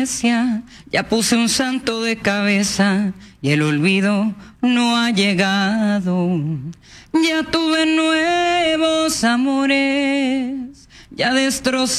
Ya puse un santo de cabeza y el olvido no ha llegado. Ya tuve nuevos amores, ya destrocé